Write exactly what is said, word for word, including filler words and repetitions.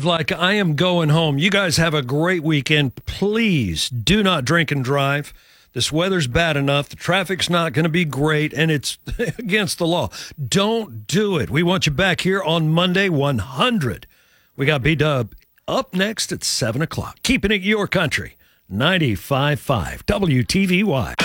drive like I am going home. You guys have a great weekend. Please do not drink and drive. This weather's bad enough. The traffic's not going to be great, and it's against the law. Don't do it. We want you back here on Monday, one hundred. We got B-Dub up next at seven o'clock. Keeping it your country. ninety-five point five W T V Y.